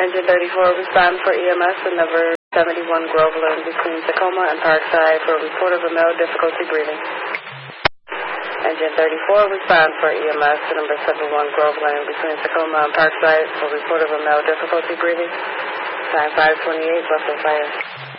Engine 34, respond for EMS at number 71 Groveland between Tacoma and Parkside for a report of a male difficulty breathing. Engine 34, respond for EMS at number 71 Groveland between Tacoma and Parkside for a report of a male difficulty breathing. Time 528, Buffalo Fire.